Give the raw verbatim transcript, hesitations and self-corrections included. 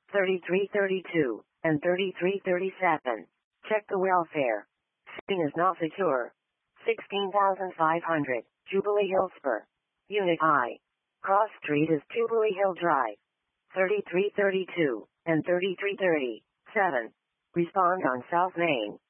thirty-three thirty-two, and thirty-three thirty-seven. Check the welfare. Scene is not secure. sixteen thousand five hundred, Jubilee Hill Spur. Unit I. Cross Street is Jubilee Hill Drive. thirty-three thirty-two, and thirty-three thirty-seven. Respond on South Main.